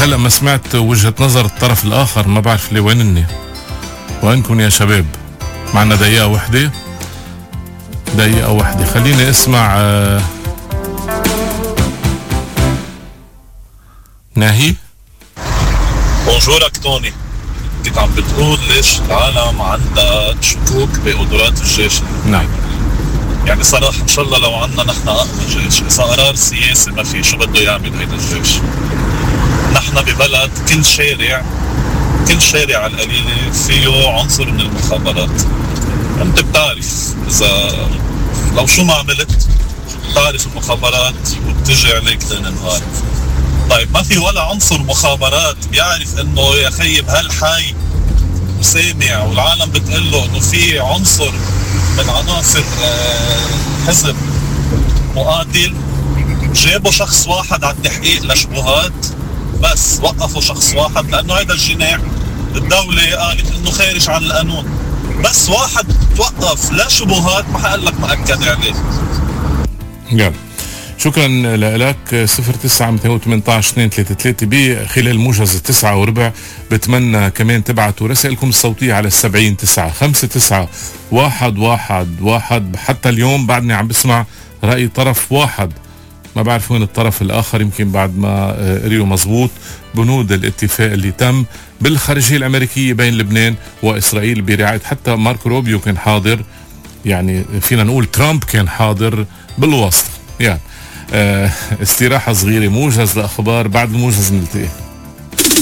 هلا ما سمعت وجهة نظر الطرف الآخر، ما بعرف ليه. وينكم يا شباب؟ معنا دقيقة واحدة خليني اسمع ناهي. بونجورك توني، كنت عم بتقول ليش العالم عندها شكوك بقدرات الجيش. نعم. يعني صراحة ان شاء الله لو عنا نحن اقوى جيش، اذا قرار سياسي ما في شو بده يعمل هيدا الجيش. نحن ببلد كل شارع على القليلة فيه عنصر من المخابرات. انت بتعرف اذا لو شو ما عملت بتعرف المخابرات وبتجي عليك ثاني نهار. طيب ما في ولا عنصر مخابرات بيعرف انه يا خيي بهالحي وسامع والعالم بتقول له انه في عنصر من عناصر حزب مقاتل، جابوا شخص واحد على التحقيق لشبهات، بس وقفوا شخص واحد لانه هيدا الجناح الدولة قالت انه خارج عن القانون، بس واحد توقف لا شبهات ما حقول لك مأكد عليه. يلا شكرا لك. 09-218-233 بخلال موجز 9:15. بتمنى كمان تبعتوا رسائلكم الصوتية على 70-9-59-11-11. حتى اليوم بعدني عم بسمع رأي طرف واحد، ما بعرف وين الطرف الآخر، يمكن بعد ما قريوا مزبوط بنود الاتفاق اللي تم بالخارجية الأمريكية بين لبنان وإسرائيل برعاية حتى ماركو روبيو كان حاضر، يعني فينا نقول ترامب كان حاضر بالواسطة. يعني استراحة صغيرة، موجز الأخبار، بعد الموجز نلتقي.